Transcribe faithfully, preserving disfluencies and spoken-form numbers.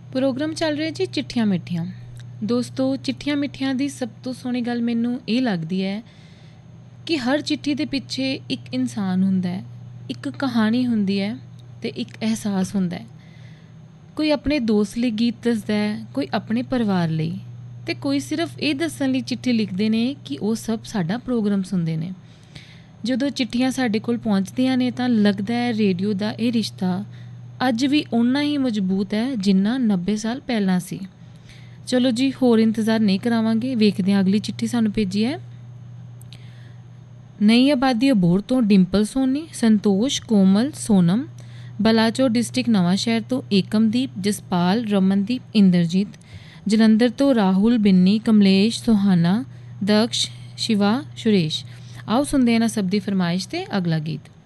Programme ਚੱਲ ਰਿਹਾ ਜੀ ਚਿੱਠੀਆਂ ਮਿੱਠੀਆਂ। ਦੋਸਤੋ, ਚਿੱਠੀਆਂ ਮਿੱਠੀਆਂ ਦੀ ਸਭ ਤੋਂ ਸੋਹਣੀ ਗੱਲ ਮੈਨੂੰ ਇਹ ਲੱਗਦੀ ਹੈ ਕਿ ਹਰ ਚਿੱਠੀ ਦੇ ਪਿੱਛੇ ਇੱਕ ਇਨਸਾਨ ਹੁੰਦਾ ਹੈ, ਇੱਕ ਕਹਾਣੀ ਹੁੰਦੀ ਹੈ ਅਤੇ ਇੱਕ ਅਹਿਸਾਸ ਹੁੰਦਾ ਹੈ। ਕੋਈ ਆਪਣੇ ਦੋਸਤ ਲਈ ਗੀਤ ਦੱਸਦਾ ਹੈ, ਕੋਈ ਆਪਣੇ ਪਰਿਵਾਰ ਲਈ, ਅਤੇ ਕੋਈ ਸਿਰਫ ਇਹ ਦੱਸਣ ਲਈ ਚਿੱਠੀ ਲਿਖਦੇ ਨੇ ਕਿ ਉਹ ਸਭ ਸਾਡਾ ਪ੍ਰੋਗਰਾਮ ਸੁਣਦੇ ਨੇ। ਜਦੋਂ ਚਿੱਠੀਆਂ ਸਾਡੇ ਕੋਲ ਪਹੁੰਚਦੀਆਂ ਨੇ ਤਾਂ ਲੱਗਦਾ ਹੈ ਰੇਡੀਓ ਦਾ ਇਹ ਰਿਸ਼ਤਾ ਅੱਜ ਵੀ ਓਨਾ ਹੀ ਮਜ਼ਬੂਤ ਹੈ ਜਿੰਨਾ ਨੱਬੇ ਸਾਲ ਪਹਿਲਾਂ ਸੀ। ਚਲੋ ਜੀ, ਹੋਰ ਇੰਤਜ਼ਾਰ ਨਹੀਂ ਕਰਾਵਾਂਗੇ, ਵੇਖਦੇ ਹਾਂ ਅਗਲੀ ਚਿੱਠੀ ਸਾਨੂੰ ਭੇਜੀ ਹੈ। ਨਈ ਆਬਾਦੀ ਅਬੋਹਰ ਤੋਂ ਡਿੰਪਲ ਸੋਨੀ, ਸੰਤੋਸ਼, ਕੋਮਲ, ਸੋਨਮ, ਬਲਾਚੌਰ ਡਿਸਟ੍ਰਿਕਟ ਨਵਾਂ ਸ਼ਹਿਰ ਤੋਂ ਏਕਮਦੀਪ, ਜਸਪਾਲ, ਰਮਨਦੀਪ, ਇੰਦਰਜੀਤ, ਜਲੰਧਰ ਤੋਂ ਰਾਹੁਲ, ਬਿੰਨੀ, ਕਮਲੇਸ਼, ਸੁਹਾਨਾ, ਦਕਸ਼, ਸ਼ਿਵਾ, ਸੁਰੇਸ਼। ਆਓ ਸੁਣਦੇ ਇਹਨਾਂ ਸਭ ਦੀ ਫਰਮਾਇਸ਼ 'ਤੇ ਅਗਲਾ ਗੀਤ।